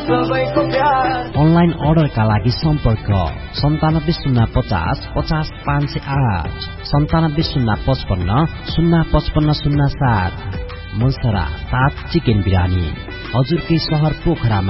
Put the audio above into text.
सबैको प्यार। अनलाइन अर्डरका लागि सम्पर्क 970550 50508 970550 05507। मुलसरा 7 चिकन बिरानी हजुरकै शहर पोखरामा